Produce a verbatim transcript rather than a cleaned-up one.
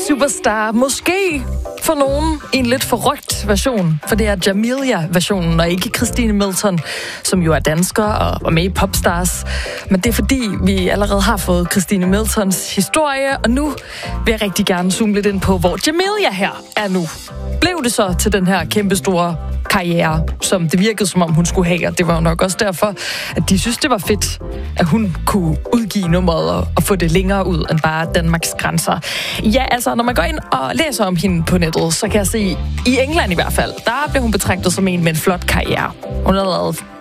superstar. Måske for nogen en lidt forrygt version, for det er Jamelia-versionen, og ikke Christine Milton, som jo er dansker og var med i Popstars. Men det er fordi, vi allerede har fået Christine Miltons historie, og nu vil jeg rigtig gerne zoome lidt ind på, hvor Jamelia her er nu. Blev det så til den her kæmpestore karriere, som det virkede, som om hun skulle have, og det var jo nok også derfor, at de synes, det var fedt, at hun kunne udgive nummeret og, og få det længere ud end bare Danmarks grænser. Ja, altså, når man går ind og læser om hende på nettet, så kan jeg se, i England i hvert fald, der blev hun betragtet som en med en flot karriere. Hun har lavet